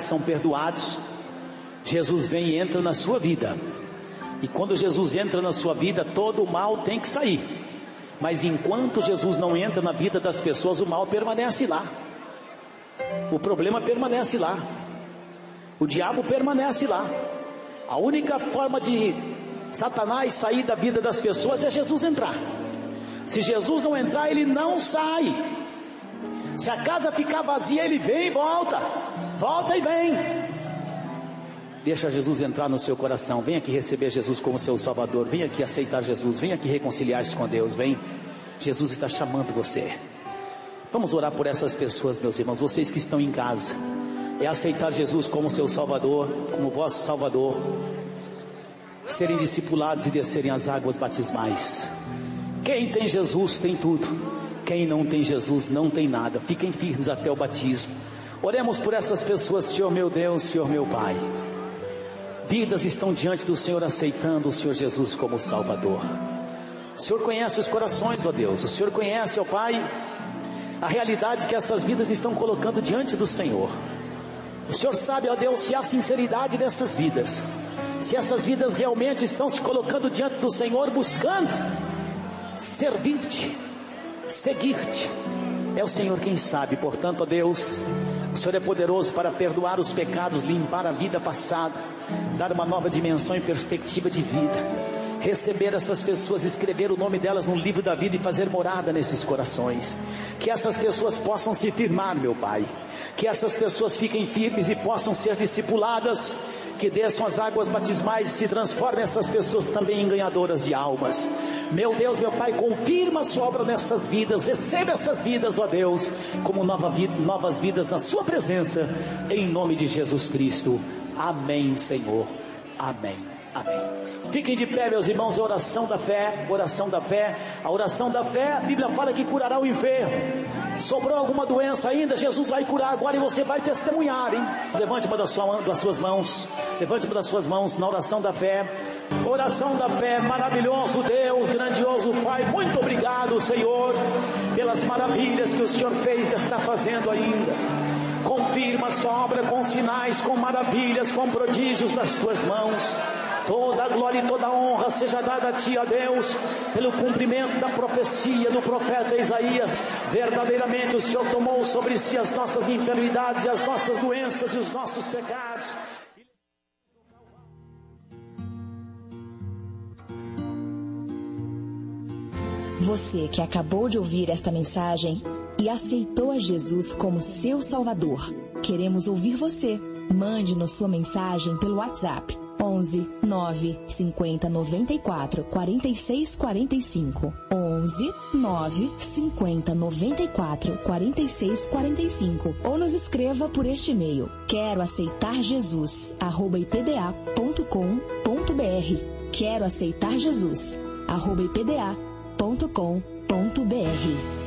pecados são perdoados, Jesus vem e entra na sua vida. E quando Jesus entra na sua vida, todo o mal tem que sair. Mas enquanto Jesus não entra na vida das pessoas, o mal permanece lá. O problema permanece lá. O diabo permanece lá. A única forma de Satanás sair da vida das pessoas é Jesus entrar. Se Jesus não entrar, ele não sai. Se a casa ficar vazia, ele vem e volta. Volta e vem. Deixa Jesus entrar no seu coração. Vem aqui receber Jesus como seu Salvador. Vem aqui aceitar Jesus. Vem aqui reconciliar-se com Deus. Vem. Jesus está chamando você. Vamos orar por essas pessoas, meus irmãos. Vocês que estão em casa. É aceitar Jesus como seu Salvador, como vosso Salvador. Serem discipulados e descerem as águas batismais. Quem tem Jesus tem tudo. Quem não tem Jesus não tem nada. Fiquem firmes até o batismo. Oremos por essas pessoas, Senhor meu Deus, Senhor meu Pai. Vidas estão diante do Senhor aceitando o Senhor Jesus como Salvador. O Senhor conhece os corações, ó Deus. O Senhor conhece, ó Pai, a realidade que essas vidas estão colocando diante do Senhor. O Senhor sabe, ó Deus, se há sinceridade nessas vidas. Se essas vidas realmente estão se colocando diante do Senhor, buscando servir-te, seguir-te. É o Senhor quem sabe. Portanto, ó Deus, o Senhor é poderoso para perdoar os pecados, limpar a vida passada, dar uma nova dimensão e perspectiva de vida. Receber essas pessoas, escrever o nome delas no livro da vida e fazer morada nesses corações. Que essas pessoas possam se firmar, meu Pai. Que essas pessoas fiquem firmes e possam ser discipuladas. Que desçam as águas batismais e se transformem essas pessoas também em ganhadoras de almas. Meu Deus, meu Pai, confirma a sua obra nessas vidas. Receba essas vidas, ó Deus, como novas vidas na sua presença, em nome de Jesus Cristo. Amém, Senhor. Amém. Amém. Fiquem de pé, meus irmãos. A oração da fé, oração da fé. A oração da fé, a Bíblia fala que curará o enfermo. Sobrou alguma doença ainda, Jesus vai curar agora e você vai testemunhar, hein? Levante uma das suas mãos. Levante uma das suas mãos na oração da fé. Oração da fé, maravilhoso Deus, grandioso Pai, muito obrigado, Senhor, pelas maravilhas que o Senhor fez e está fazendo ainda. Confirma a sua obra com sinais, com maravilhas, com prodígios nas tuas mãos. Toda a glória e toda a honra seja dada a Ti, ó Deus, pelo cumprimento da profecia do profeta Isaías. Verdadeiramente o Senhor tomou sobre si as nossas enfermidades e as nossas doenças e os nossos pecados. Você que acabou de ouvir esta mensagem e aceitou a Jesus como seu Salvador, queremos ouvir você. Mande-nos sua mensagem pelo WhatsApp 11 9 50 94 46 45 11 9 50 94 46 45 ou nos escreva por este e-mail queroaceitarjesus@ipda.com.br queroaceitarjesus@ipda.com.br